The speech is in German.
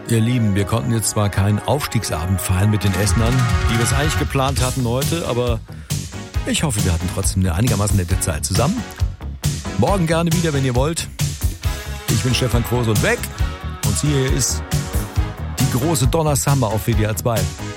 Ihr Lieben, wir konnten jetzt zwar keinen Aufstiegsabend feiern mit den Essenern, wie wir es eigentlich geplant hatten heute, aber ich hoffe, wir hatten trotzdem eine einigermaßen nette Zeit zusammen. Morgen gerne wieder, wenn ihr wollt. Ich bin Stefan Quos und weg. Und hier ist die große Donna Summer auf WDR 2.